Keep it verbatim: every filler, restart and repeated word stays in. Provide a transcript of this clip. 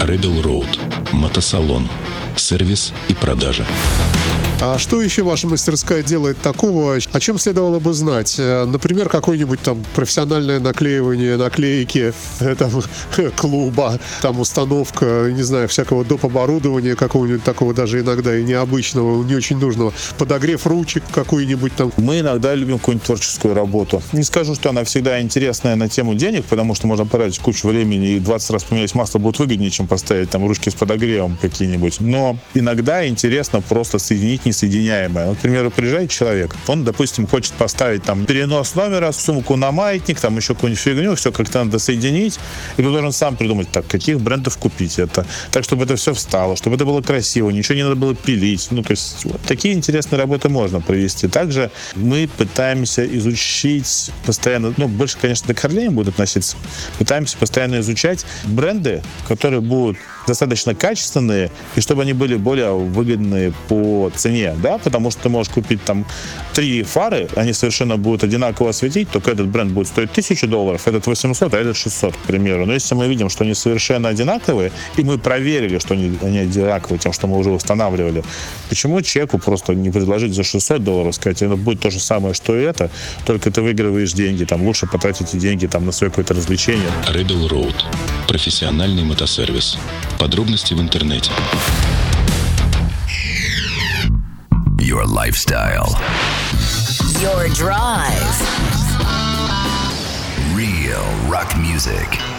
Rebel Road. Мотосалон. Сервис и продажа. А что еще ваша мастерская делает такого, о чем следовало бы знать? Например, какое-нибудь там профессиональное наклеивание наклейки там, клуба, там установка, не знаю, всякого доп. Оборудования, какого-нибудь такого даже иногда и необычного, не очень нужного, подогрев ручек какой-нибудь там. Мы иногда любим какую-нибудь творческую работу. Не скажу, что она всегда интересная на тему денег, потому что можно потратить кучу времени и двадцать раз поменять масло будет выгоднее, чем поставить там ручки с подогревом какие-нибудь. Но иногда интересно просто соединить несоединяемое. Например, приезжает человек, он, допустим, хочет поставить там перенос номера, сумку на маятник, там еще какую-нибудь фигню, все как-то надо соединить, и тут должен сам придумать, так, каких брендов купить это, так, чтобы это все встало, чтобы это было красиво, ничего не надо было пилить. Ну, то есть, вот такие интересные работы можно провести. Также мы пытаемся изучить постоянно, ну, больше, конечно, к Харлеям будут относиться, пытаемся постоянно изучать бренды, которые будут достаточно качественные, и чтобы они были более выгодные по цене, да, потому что ты можешь купить там три фары, они совершенно будут одинаково светить, только этот бренд будет стоить тысячу долларов, этот восемьсот, а этот шестьсот, к примеру. Но если мы видим, что они совершенно одинаковые, и мы проверили, что они, они одинаковые тем, что мы уже устанавливали, почему человеку просто не предложить за шестьсот долларов, сказать, это будет то же самое, что и это, только ты выигрываешь деньги, там лучше потратить эти деньги там на свое какое-то развлечение. Rebel Road. Профессиональный мотосервис. Подробности в интернете. Your lifestyle. Your drive. Real rock music.